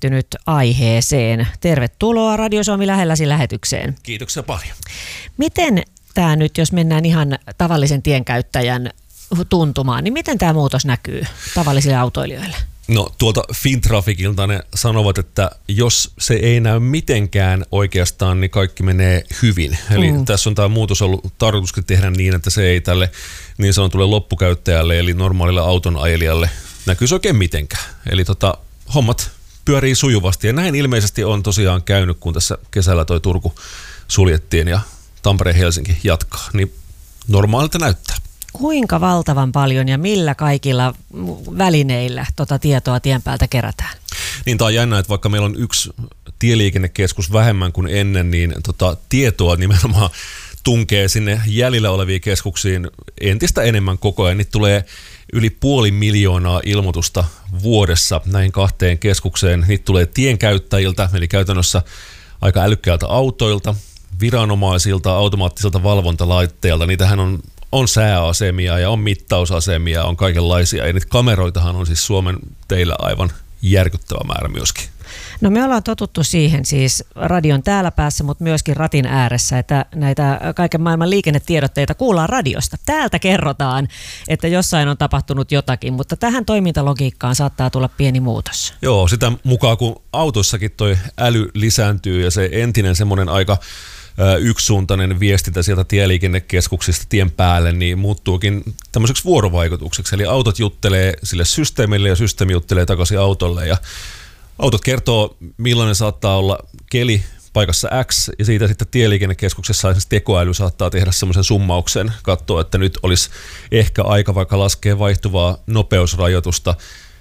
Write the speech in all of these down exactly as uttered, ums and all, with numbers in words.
perehtynyt aiheeseen. Tervetuloa Radio Suomi lähelläsi lähetykseen. Kiitoksia paljon. Miten tämä nyt, jos mennään ihan tavallisen tienkäyttäjän tuntumaan, niin miten tämä muutos näkyy tavallisille autoilijoille? No tuolta Fintraficilta ne sanovat, että jos se ei näy mitenkään oikeastaan, niin kaikki menee hyvin. Eli mm. tässä on tämä muutos ollut tarkoituskin tehdä niin, että se ei tälle niin sanotulle loppukäyttäjälle, eli normaalille auton ajelijalle näkyisi oikein mitenkään. Eli tota, hommat pyörii sujuvasti ja näin ilmeisesti on tosiaan käynyt, kun tässä kesällä toi Turku suljettiin ja Tampere-Helsinki jatkaa, niin normaalilta näyttää. Kuinka valtavan paljon ja millä kaikilla välineillä tota tietoa tien päältä kerätään? Niin, tämä on jännä, että vaikka meillä on yksi tieliikennekeskus vähemmän kuin ennen, niin tota, tietoa nimenomaan tunkee sinne jäljellä oleviin keskuksiin entistä enemmän koko ajan. Niitä tulee yli puoli miljoonaa ilmoitusta vuodessa näihin kahteen keskukseen. Niitä tulee tienkäyttäjiltä, eli käytännössä aika älykkäiltä autoilta, viranomaisilta, automaattisilta valvontalaitteilta. Niitähän on On sääasemia ja on mittausasemia, on kaikenlaisia. Ja niitä kameroitahan on siis Suomen teillä aivan järkyttävä määrä myöskin. No me ollaan totuttu siihen siis radion täällä päässä, mutta myöskin ratin ääressä, että näitä kaiken maailman liikennetiedotteita kuullaan radiosta. Täältä kerrotaan, että jossain on tapahtunut jotakin, mutta tähän toimintalogiikkaan saattaa tulla pieni muutos. Joo, sitä mukaan kun autossakin toi äly lisääntyy ja se entinen semmoinen aika yksisuuntainen viestintä sieltä tieliikennekeskuksista tien päälle, niin muuttuukin tämmöiseksi vuorovaikutukseksi. Eli autot juttelee sille systeemille ja systeemi juttelee takaisin autolle. Ja autot kertoo, millainen saattaa olla keli paikassa X, ja siitä sitten tieliikennekeskuksessa esimerkiksi tekoäly saattaa tehdä semmoisen summauksen, katsoa, että nyt olisi ehkä aika vaikka laskea vaihtuvaa nopeusrajoitusta,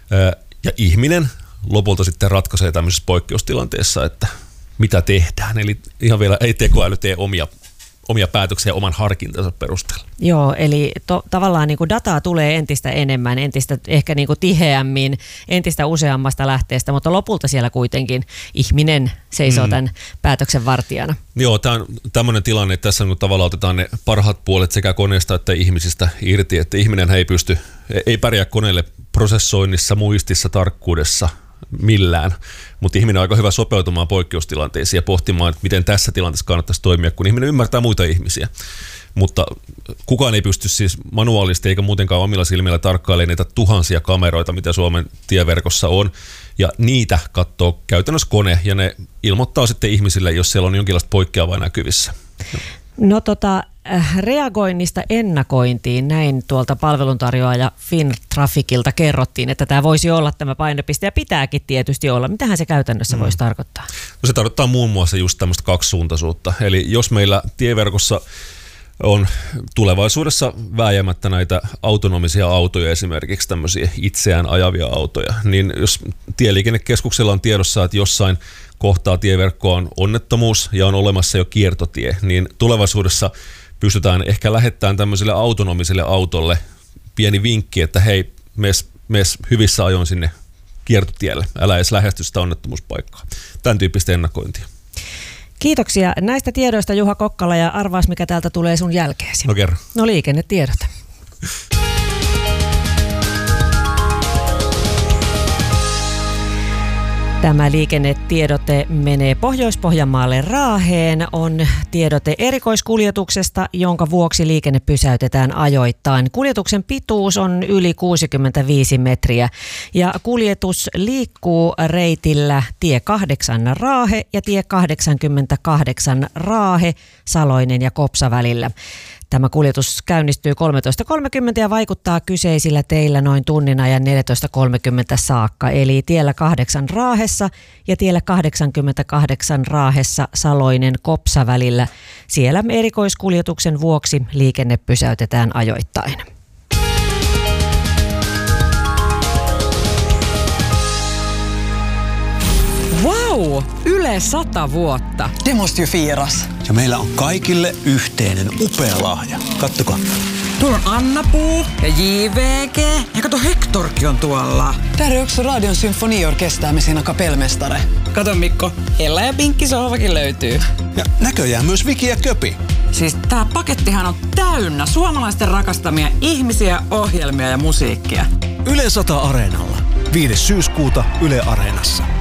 ja ihminen lopulta sitten ratkaisee tämmöisessä poikkeustilanteessa, että mitä tehdään. Eli ihan vielä ei tekoäly tee omia, omia päätöksiä oman harkintansa perusteella. Joo, eli to, tavallaan niin kuin dataa tulee entistä enemmän, entistä ehkä niin kuin tiheämmin, entistä useammasta lähteestä, mutta lopulta siellä kuitenkin ihminen seisoo mm. tämän päätöksen vartijana. Joo, tämä on tämmöinen tilanne, että tässä niin tavallaan otetaan ne parhaat puolet sekä koneesta että ihmisistä irti, että ihminen ei pysty, ei pärjää koneelle prosessoinnissa, muistissa, tarkkuudessa, millään, mutta ihminen on aika hyvä sopeutumaan poikkeustilanteisiin ja pohtimaan, että miten tässä tilanteessa kannattaisi toimia, kun ihminen ymmärtää muita ihmisiä. Mutta kukaan ei pysty siis manuaalisesti eikä muutenkaan omilla silmillä tarkkailemaan niitä tuhansia kameroita, mitä Suomen tieverkossa on, ja niitä katsoo käytännössä kone, ja ne ilmoittaa sitten ihmisille, jos siellä on jonkinlaista poikkeavaa näkyvissä. No. No tota, reagoinnista ennakointiin, näin tuolta palveluntarjoaja Fintraficilta kerrottiin, että tämä voisi olla tämä painopiste ja pitääkin tietysti olla. Mitähän se käytännössä mm. voisi tarkoittaa? No se tarkoittaa muun muassa just tämmöistä kaksisuuntaisuutta. Eli jos meillä tieverkossa on tulevaisuudessa vääjäämättä näitä autonomisia autoja, esimerkiksi tämmöisiä itseään ajavia autoja, niin jos tieliikennekeskuksella on tiedossa, että jossain kohtaa tieverkkoa on onnettomuus ja on olemassa jo kiertotie, niin tulevaisuudessa pystytään ehkä lähettämään tämmöiselle autonomiselle autolle pieni vinkki, että hei, mees, mees hyvissä ajoin sinne kiertotielle, älä edes lähesty sitä onnettomuuspaikkaa. Tämän tyyppistä ennakointia. Kiitoksia näistä tiedoista, Juha Kokkala, ja arvaas, mikä täältä tulee sun jälkeesi. No kerro. No liikennetiedot. Tämä liikennetiedote menee Pohjois-Pohjanmaalle Raaheen. On tiedote erikoiskuljetuksesta, jonka vuoksi liikenne pysäytetään ajoittain. Kuljetuksen pituus on yli kuusikymmentäviisi metriä ja kuljetus liikkuu reitillä tie kahdeksan Raahe ja tie kahdeksankymmentäkahdeksan Raahe, Saloinen ja Kopsa välillä. Tämä kuljetus käynnistyy kolmetoista kolmekymmentä ja vaikuttaa kyseisillä teillä noin tunnin ajan neljätoista kolmekymmentä saakka. Eli tiellä kahdeksan Raahessa ja tiellä kahdeksankymmentäkahdeksan Raahessa Saloinen Kopsa välillä. Siellä erikoiskuljetuksen vuoksi liikenne pysäytetään ajoittain. Wow! Yle sata vuotta. Det måste ju firas. Ja meillä on kaikille yhteinen upea lahja. Kattokaa. Tuolla on Anna-Puu ja J V G. Ja kato, Hectorkin on tuolla. Täällä on yksi Radion symfoniorkester med sina kapellmestare. Kato Mikko, Hella ja Pinkki sohvakin löytyy. Ja näköjään myös Viki ja Köpi. Siis tää pakettihan on täynnä suomalaisten rakastamia ihmisiä, ohjelmia ja musiikkia. Yle sata Areenalla. viides syyskuuta Yle Areenassa.